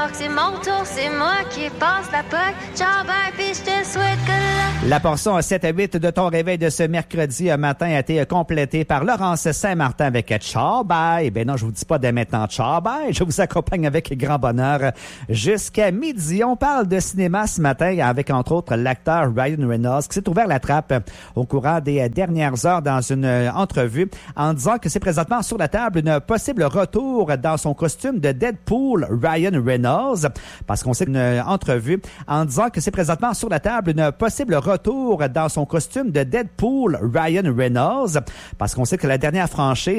alors que c'est mon tour, c'est moi qui passe la POC. Ciao, bye, pis je te souhaite que La portion 7 à 8 de ton réveil de ce mercredi matin a été complétée par Laurence Saint-Martin avec Ciao Bye. Ben non, je vous dis pas dès maintenant Ciao Bye. Je vous accompagne avec grand bonheur jusqu'à midi. On parle de cinéma ce matin avec entre autres l'acteur Ryan Reynolds qui s'est ouvert la trappe au courant des dernières heures dans une entrevue en disant que c'est présentement sur la table une possible retour dans son costume de Deadpool, Ryan Reynolds. Parce qu'on sait une entrevue en disant que c'est présentement sur la table une possible retour dans son costume de Deadpool, Ryan Reynolds, parce qu'on sait que la dernière franchise